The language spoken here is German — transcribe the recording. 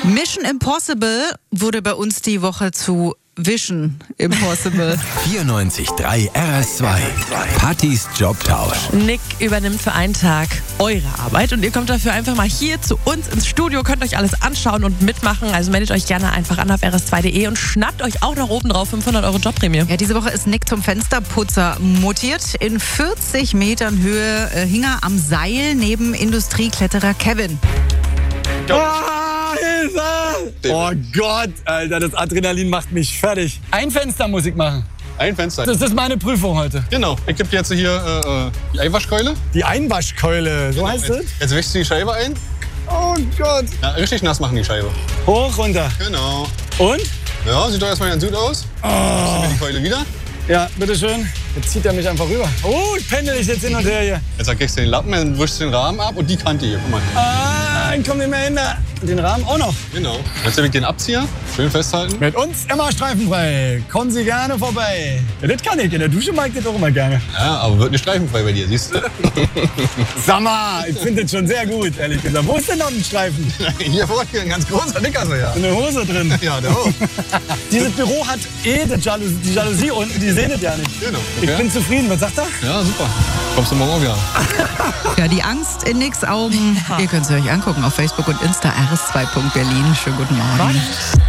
Mission Impossible wurde bei uns die Woche zu Vision Impossible. 94.3 RS2. Pattys Jobtausch. Nick übernimmt für einen Tag eure Arbeit und ihr kommt dafür einfach mal hier zu uns ins Studio, könnt euch alles anschauen und mitmachen. Also meldet euch gerne einfach an auf rs2.de und schnappt euch auch noch oben drauf 500 € Jobprämie. Ja, diese Woche ist Nick zum Fensterputzer mutiert. In 40 Metern Höhe hing er am Seil neben Industriekletterer Kevin. Oh Gott, Alter, das Adrenalin macht mich fertig. Ein Fenster muss ich machen. Ein Fenster. Das ist meine Prüfung heute. Genau. Ich gebe dir jetzt hier die Einwaschkeule. Die Einwaschkeule, so heißt es? Jetzt wäschst du die Scheibe ein. Oh Gott. Ja, richtig nass machen die Scheibe. Hoch, runter. Genau. Und? Ja, sieht doch erstmal ganz gut aus. Oh. Die Keule wieder. Ja, bitteschön. Jetzt zieht er mich einfach rüber. Oh, ich pendel ich jetzt hin und her hier. Jetzt kriegst du den Lappen, dann wischst du den Rahmen ab und die Kante hier. Guck mal. Ich komm nicht mehr hin. Den Rahmen auch noch. Genau. Jetzt habe ich den Abzieher. Schön festhalten. Mit uns immer streifenfrei. Kommen Sie gerne vorbei. Ja, das kann ich. In der Dusche mag ich das auch immer gerne. Ja, aber wird nicht streifenfrei bei dir, siehst du? Sag mal, ich finde das schon sehr gut, ehrlich gesagt. Wo ist denn noch ein Streifen? Hier vorne ein ganz großer Dicker so, ja. Eine Hose drin. Ja, der auch. Dieses Büro hat die Jalousie unten, die sehen das ja nicht. Genau. Ich Okay. bin zufrieden. Was sagt er? Ja, super. Kommst du morgen auch wieder? Ja, die Angst in Nicks Augen. Ihr könnt sie euch angucken auf Facebook und Insta rs2.berlin. Schönen guten Morgen.